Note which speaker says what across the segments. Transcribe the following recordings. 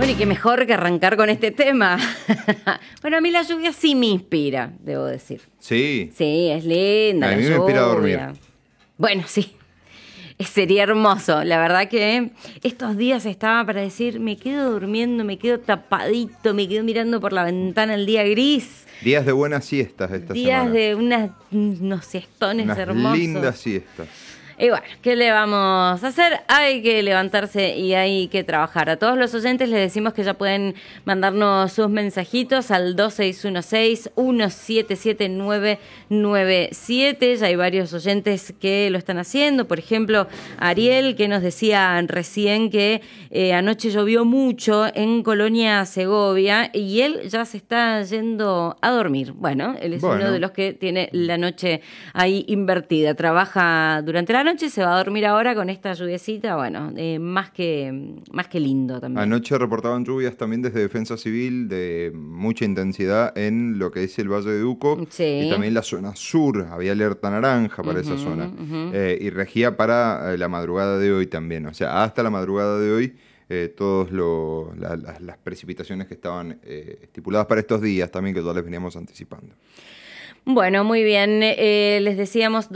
Speaker 1: Bueno, y qué mejor que arrancar con este tema. Bueno, a mí la lluvia sí me inspira, debo decir.
Speaker 2: Sí.
Speaker 1: Sí, es linda
Speaker 2: A
Speaker 1: la
Speaker 2: mí me
Speaker 1: lluvia.
Speaker 2: inspira a dormir.
Speaker 1: Bueno, sí. Sería hermoso. La verdad que estos días estaba para decir, me quedo durmiendo, me quedo tapadito, me quedo mirando por la ventana el día gris.
Speaker 2: Días de buenas siestas esta
Speaker 1: Días
Speaker 2: semana.
Speaker 1: de unos siestones
Speaker 2: Unas
Speaker 1: hermosos.
Speaker 2: lindas siestas.
Speaker 1: Y bueno, ¿qué le vamos a hacer? Hay que levantarse y hay que trabajar. A todos los oyentes les decimos que ya pueden mandarnos sus mensajitos al 2616-177997. Ya hay varios oyentes que lo están haciendo. Por ejemplo, Ariel, que nos decía recién que anoche llovió mucho en Colonia Segovia y él ya se está yendo a dormir. Bueno, él es uno de los que tiene la noche ahí invertida. Trabaja durante la noche, se va a dormir ahora con esta lluviecita, bueno, más que lindo también.
Speaker 2: Anoche reportaban lluvias también desde Defensa Civil de mucha intensidad en lo que es el Valle de Uco.
Speaker 1: Sí.
Speaker 2: Y también la zona sur, había alerta naranja para esa zona. Y regía para la madrugada de hoy también, o sea, hasta la madrugada de hoy. Todas las precipitaciones que estaban estipuladas para estos días también, que ya les veníamos anticipando.
Speaker 1: Bueno, muy bien. Les decíamos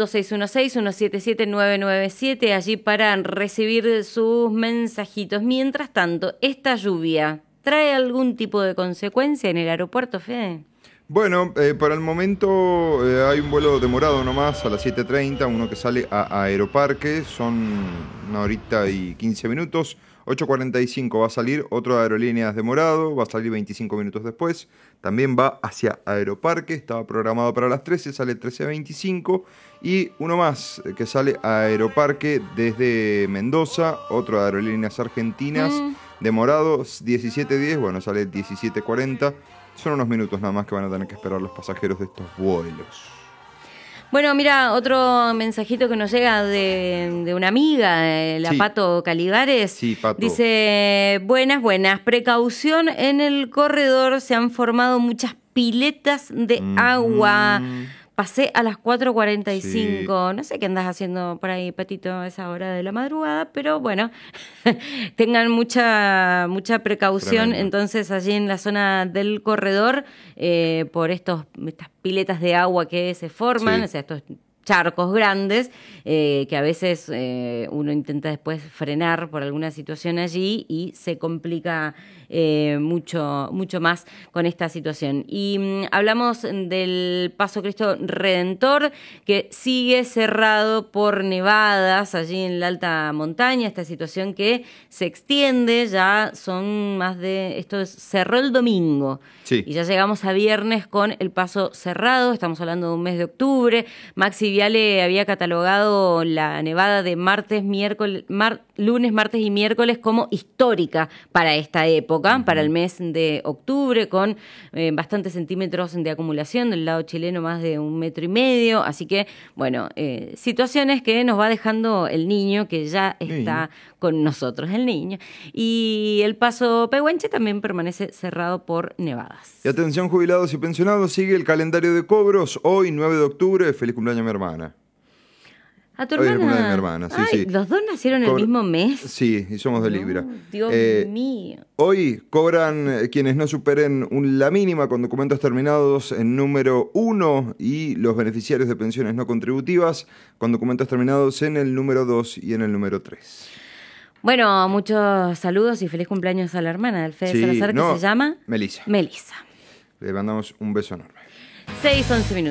Speaker 1: 2616-177997 allí para recibir sus mensajitos. Mientras tanto, ¿esta lluvia trae algún tipo de consecuencia en el aeropuerto, Fede?
Speaker 2: Bueno, por el momento hay un vuelo demorado nomás a las 7:30, uno que sale a Aeroparque, son 1 horita y 15 minutos. 8:45 va a salir otro de Aerolíneas demorado, va a salir 25 minutos después. También va hacia Aeroparque, estaba programado para las 13, sale 13:25. Y uno más que sale a Aeroparque desde Mendoza, otro de Aerolíneas Argentinas, demorado 17:10, bueno, sale 17:40. Son unos minutos nada más que van a tener que esperar los pasajeros de estos vuelos.
Speaker 1: Bueno, mira, otro mensajito que nos llega de una amiga, la
Speaker 2: Sí.
Speaker 1: Pato Caligares.
Speaker 2: Sí, Pato.
Speaker 1: Dice, buenas, precaución en el corredor, se han formado muchas piletas de agua. Pasé a las 4:45.
Speaker 2: Sí.
Speaker 1: No sé qué andas haciendo por ahí, Patito, a esa hora de la madrugada, pero bueno, tengan mucha precaución.
Speaker 2: Tremendo.
Speaker 1: Entonces, allí en la zona del corredor, por estas piletas de agua que se forman,
Speaker 2: Sí.
Speaker 1: o sea, estos charcos grandes, que a veces uno intenta después frenar por alguna situación allí y se complica mucho más con esta situación. Y hablamos del Paso Cristo Redentor, que sigue cerrado por nevadas allí en la alta montaña, esta situación que se extiende, ya son más de, esto cerró el domingo.
Speaker 2: Sí.
Speaker 1: Y ya llegamos a viernes con el paso cerrado, estamos hablando de un mes de octubre. Maxi Viale había catalogado la nevada de lunes, martes y miércoles como histórica para esta época, para el mes de octubre, con bastantes centímetros de acumulación, del lado chileno más de 1,5 metros, así que, bueno, situaciones que nos va dejando el niño, que ya está con nosotros, el niño. Y el paso Pehuenche también permanece cerrado por nevadas.
Speaker 2: Y atención, jubilados y pensionados, sigue el calendario de cobros. Hoy, 9 de octubre, feliz cumpleaños a mi hermana.
Speaker 1: ¿A tu
Speaker 2: Hoy es el
Speaker 1: hermana?
Speaker 2: cumpleaños de mi hermana, sí,
Speaker 1: Ay,
Speaker 2: sí.
Speaker 1: ¿los dos nacieron el mismo mes?
Speaker 2: Sí, y somos de Libra.
Speaker 1: Dios mío.
Speaker 2: Hoy cobran quienes no superen la mínima con documentos terminados en número 1 y los beneficiarios de pensiones no contributivas con documentos terminados en el número 2 y en el número 3.
Speaker 1: Bueno, muchos saludos y feliz cumpleaños a la hermana del Fede Salazar, que se llama
Speaker 2: Melissa.
Speaker 1: Melissa.
Speaker 2: Le mandamos un beso enorme.
Speaker 1: 6:11 minutos.